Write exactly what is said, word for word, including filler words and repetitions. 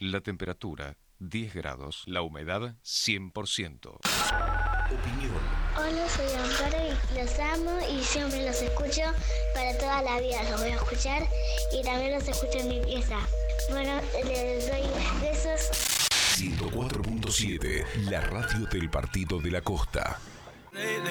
La temperatura diez grados, la humedad cien por ciento. Opinión. Hola, soy Amparo y los amo y siempre los escucho para toda la vida. Los voy a escuchar y también los escucho en mi pieza. Bueno, les doy besos. ciento cuatro punto siete, la radio del Partido de la Costa. De, de